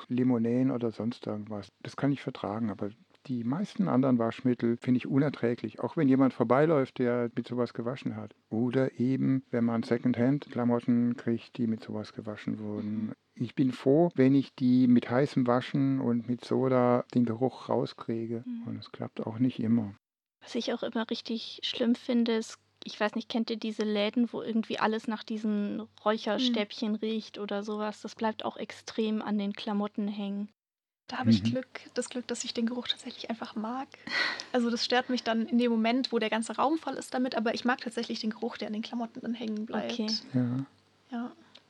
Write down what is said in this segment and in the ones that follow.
auch Limonen oder sonst irgendwas. Das kann ich vertragen, aber die meisten anderen Waschmittel finde ich unerträglich, auch wenn jemand vorbeiläuft, der mit sowas gewaschen hat. Oder eben, wenn man Secondhand-Klamotten kriegt, die mit sowas gewaschen wurden. Ich bin froh, wenn ich die mit heißem Waschen und mit Soda den Geruch rauskriege. Und es klappt auch nicht immer. Was ich auch immer richtig schlimm finde, ist, ich weiß nicht, kennt ihr diese Läden, wo irgendwie alles nach diesen Mhm. Räucherstäbchen riecht oder sowas? Das bleibt auch extrem an den Klamotten hängen. Da habe ich Mhm. das Glück, dass ich den Geruch tatsächlich einfach mag. Also das stört mich dann in dem Moment, wo der ganze Raum voll ist damit, aber ich mag tatsächlich den Geruch, der an den Klamotten dann hängen Okay, bleibt. Ja. Ja.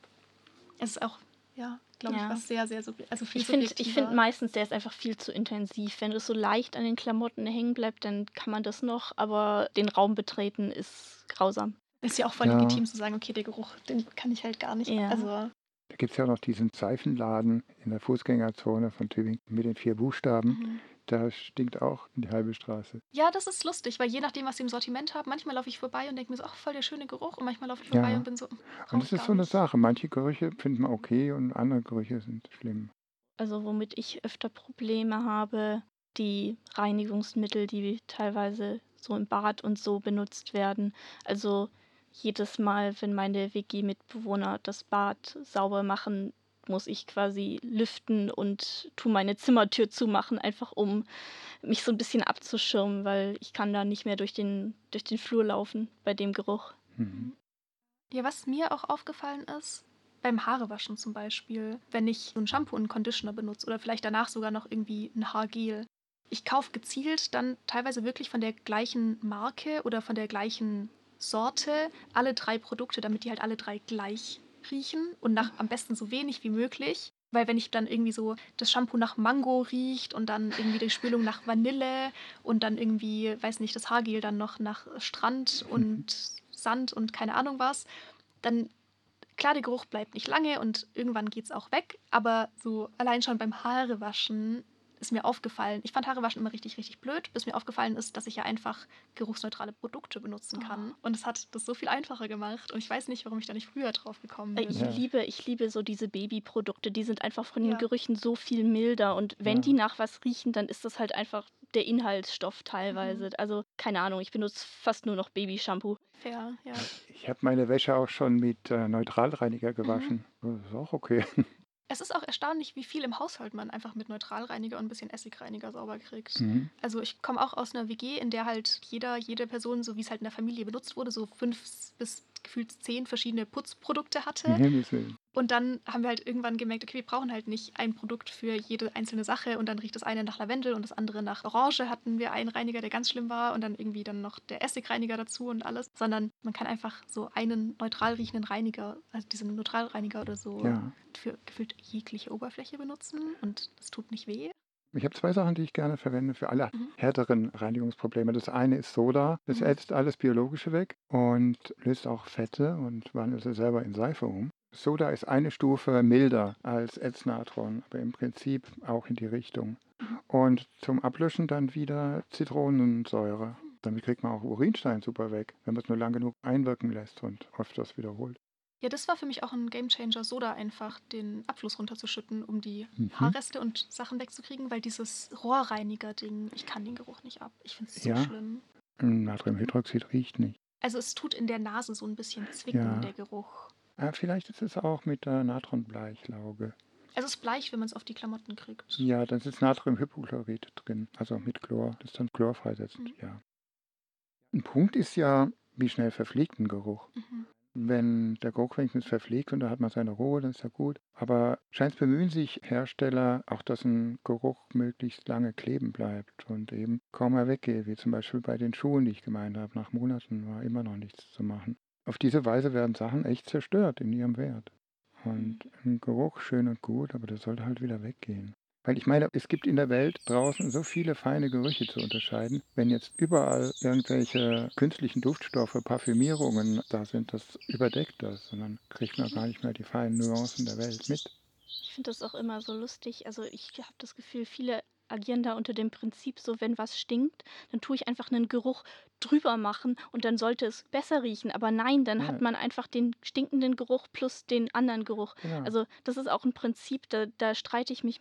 Es ist auch, ja, glaube ich, ja. was sehr, sehr also viel Ich find subjektiver. meistens, der ist einfach viel zu intensiv. Wenn es so leicht an den Klamotten hängen bleibt, dann kann man das noch, aber den Raum betreten ist grausam. Ist ja auch voll Ja, legitim zu sagen, okay, der Geruch, den kann ich halt gar nicht. Ja. Also, da gibt es ja auch noch diesen Seifenladen in der Fußgängerzone von Tübingen mit den 4 Buchstaben. Da stinkt auch die halbe Straße. ja, das ist lustig, weil je nachdem, was sie im Sortiment haben, manchmal laufe ich vorbei und denke mir so, ach, voll der schöne Geruch. Und manchmal laufe ich vorbei und Ja, bin so, und brauche das ich ist gar so eine nicht. Sache. Manche Gerüche findet man okay und andere Gerüche sind schlimm. Also womit ich öfter Probleme habe, die Reinigungsmittel, die teilweise so im Bad und so benutzt werden. Also jedes Mal, wenn meine WG-Mitbewohner das Bad sauber machen, muss ich quasi lüften und tu meine Zimmertür zumachen, einfach um mich so ein bisschen abzuschirmen, weil ich kann da nicht mehr durch den Flur laufen bei dem Geruch. Mhm. Ja, was mir auch aufgefallen ist, beim Haarewaschen zum Beispiel, wenn ich so ein Shampoo und einen Conditioner benutze oder vielleicht danach sogar noch irgendwie ein Haargel. Ich kaufe gezielt dann teilweise wirklich von der gleichen Marke oder von der gleichen Sorte alle 3 Produkte, damit die halt alle 3 gleich riechen und nach am besten so wenig wie möglich. Weil wenn ich dann irgendwie so das Shampoo nach Mango riecht und dann irgendwie die Spülung nach Vanille und dann irgendwie, weiß nicht, das Haargel dann noch nach Strand und Sand und keine Ahnung was, dann klar, der Geruch bleibt nicht lange und irgendwann geht es auch weg, aber so allein schon beim Haarewaschen ist mir aufgefallen, ich fand Haarewaschen immer richtig, richtig blöd, bis mir aufgefallen ist, dass ich ja einfach geruchsneutrale Produkte benutzen kann. Und es hat das so viel einfacher gemacht und ich weiß nicht, warum ich da nicht früher drauf gekommen Ich bin. Ja, liebe ich liebe so diese Babyprodukte, die sind einfach von den Ja. Gerüchen so viel milder und wenn die ja. nach was riechen, dann ist das halt einfach der Inhaltsstoff teilweise. Also, keine Ahnung, ich benutze fast nur noch Babyshampoo. Fair, ja. Ich habe meine Wäsche auch schon mit Neutralreiniger gewaschen. Das ist auch okay. Es ist auch erstaunlich, wie viel im Haushalt man einfach mit Neutralreiniger und ein bisschen Essigreiniger sauber kriegt. Mhm. Also ich komme auch aus einer WG, in der halt jede Person, so wie es halt in der Familie benutzt wurde, so 5 bis gefühlt 10 verschiedene Putzprodukte Um hatte. Himmels Willen. Und dann haben wir halt irgendwann gemerkt, okay, wir brauchen halt nicht ein Produkt für jede einzelne Sache und dann riecht das eine nach Lavendel und das andere nach Orange. Hatten wir einen Reiniger, der ganz schlimm war und dann irgendwie dann noch der Essigreiniger dazu und alles. Sondern man kann einfach so einen neutral riechenden Reiniger, also diesen Neutralreiniger oder so, Ja. für gefühlt jegliche Oberfläche benutzen und es tut nicht weh. Ich habe 2 Sachen, die ich gerne verwende für alle Mhm. härteren Reinigungsprobleme. Das eine ist Soda. Das ätzt alles Biologische weg und löst auch Fette und wandelt sie selber in Seife um. Soda ist eine Stufe milder als Ätznatron, aber im Prinzip auch in die Richtung. Und zum Ablöschen dann wieder Zitronensäure. Damit kriegt man auch Urinstein super weg, wenn man es nur lang genug einwirken lässt und öfters wiederholt. Ja, das war für mich auch ein Gamechanger, Soda einfach den Abfluss runterzuschütten, um die Mhm. Haarreste und Sachen wegzukriegen, weil dieses Rohrreiniger-Ding, ich kann den Geruch nicht ab. Ich finde es so Ja, schlimm. Natriumhydroxid riecht nicht. Also es tut in der Nase so ein bisschen zwicken, der Ja, Geruch. vielleicht ist es auch mit der Natronbleichlauge. Also es ist bleich, wenn man es auf die Klamotten kriegt. Ja, da ist Natriumhypochlorid drin, also mit Chlor, das dann Chlor freisetzt, ja. Ein Punkt ist ja, wie schnell verfliegt ein Geruch. Wenn der Geruch wenigstens verfliegt und da hat man seine Ruhe, dann ist ja gut. Aber scheint bemühen sich Hersteller auch, dass ein Geruch möglichst lange kleben bleibt und eben kaum mehr weggeht, wie zum Beispiel bei den Schuhen, die ich gemeint habe. Nach Monaten war immer noch nichts zu machen. Auf diese Weise werden Sachen echt zerstört in ihrem Wert. Und ein Geruch schön und gut, aber der sollte halt wieder weggehen. Weil ich meine, es gibt in der Welt draußen so viele feine Gerüche zu unterscheiden. Wenn jetzt überall irgendwelche künstlichen Duftstoffe, Parfümierungen da sind, das überdeckt das. Und dann kriegt man gar nicht mehr die feinen Nuancen der Welt mit. Ich finde das auch immer so lustig. Also, ich habe das Gefühl, viele agieren da unter dem Prinzip so, wenn was stinkt, dann tue ich einfach einen Geruch drüber machen und dann sollte es besser riechen. Aber nein, dann hat Ja, man einfach den stinkenden Geruch plus den anderen Geruch. genau. Also, das ist auch ein Prinzip, da streite ich mich